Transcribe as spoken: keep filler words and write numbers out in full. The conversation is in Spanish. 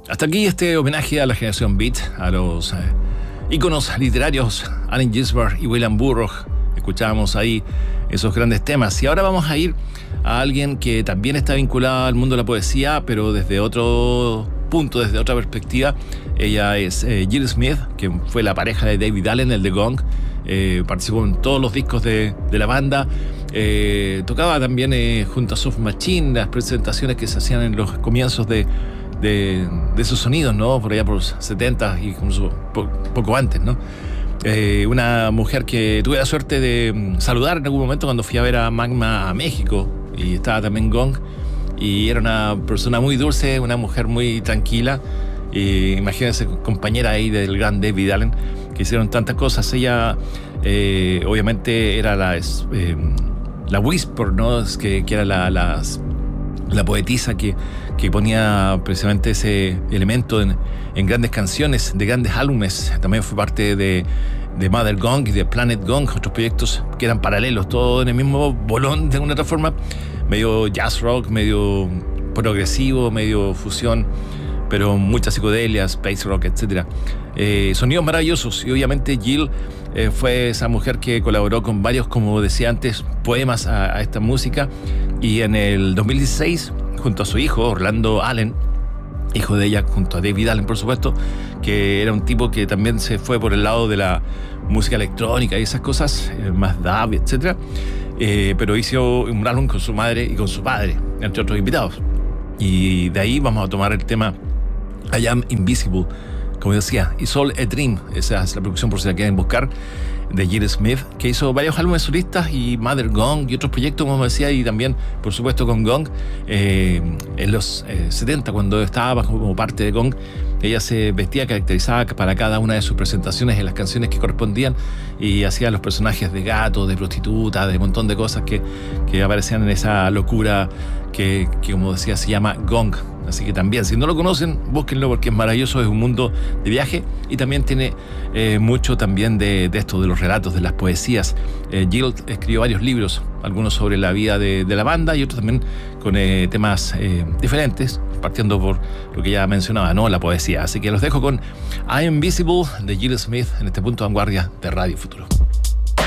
Hasta aquí este homenaje a la generación Beat, a los eh, íconos literarios Allen Ginsberg y William Burroughs. Escuchábamos ahí esos grandes temas. Y ahora vamos a ir a alguien que también está vinculado al mundo de la poesía, pero desde otro punto, desde otra perspectiva. Ella es eh, Jill Smith, que fue la pareja de David Allen, el de Gong. Eh, participó en todos los discos de, de la banda. Eh, tocaba también eh, junto a Soft Machine las presentaciones que se hacían en los comienzos de, de, de esos sonidos, ¿no? Por allá por los setenta y incluso po, poco antes, ¿no? Eh, una mujer que tuve la suerte de saludar en algún momento cuando fui a ver a Magma a México, y estaba también Gong, y era una persona muy dulce, una mujer muy tranquila. Y imagínense, compañera ahí del gran David Allen, que hicieron tantas cosas. Ella eh, obviamente era la, eh, la Whisper, ¿no? Que, que era la, la, la poetisa que, que ponía precisamente ese elemento en, en grandes canciones, de grandes álbumes. También fue parte de, de Mother Gong y de Planet Gong, otros proyectos que eran paralelos, todo en el mismo bolón de una otra forma, medio jazz rock, medio progresivo, medio fusión, pero mucha psicodelia, space rock, etcétera. Eh, sonidos maravillosos. Y obviamente Jill eh, fue esa mujer que colaboró con varios, como decía antes, poemas a, a esta música. Y en el dos mil dieciséis, junto a su hijo, Orlando Allen, hijo de ella, junto a David Allen, por supuesto, que era un tipo que también se fue por el lado de la música electrónica y esas cosas, eh, más dub, etcétera. Eh, pero hizo un álbum con su madre y con su padre, entre otros invitados. Y de ahí vamos a tomar el tema I Am Invisible, como decía, It's All a Dream. Esa es la producción, por si la quieren buscar, de Jill Smith, que hizo varios álbumes solistas y Mother Gong y otros proyectos, como decía, y también, por supuesto, con Gong. Eh, en los eh, setenta, cuando estaba como parte de Gong, ella se vestía caracterizada para cada una de sus presentaciones en las canciones que correspondían, y hacía los personajes de gato, de prostituta, de un montón de cosas que, que aparecían en esa locura que, que, como decía, se llama Gong. Así que también, si no lo conocen, búsquenlo porque es maravilloso, es un mundo de viaje, y también tiene eh, mucho también de, de esto, de los relatos, de las poesías. Eh, Jill escribió varios libros, algunos sobre la vida de, de la banda y otros también con eh, temas eh, diferentes, partiendo por lo que ya mencionaba, ¿no? La poesía. Así que los dejo con I Am Invisible de Jill Smith en este punto de vanguardia de Radio Futuro.